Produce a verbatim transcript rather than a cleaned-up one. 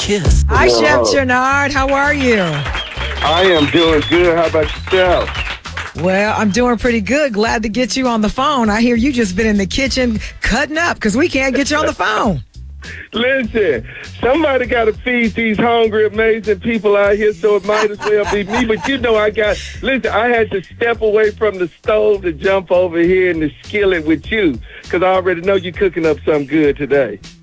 Kiss. Hi, Whoa. Chef Jannard. How are you? I am doing good. How about yourself? Well, I'm doing pretty good. Glad to get you on the phone. I hear you just been in the kitchen cutting up because we can't get you on the phone. Listen, somebody got to feed these hungry, amazing people out here, so it might as well be me. But you know, I got, listen, I had to step away from the stove to jump over here in the skillet with you because I already know you're cooking up something good today.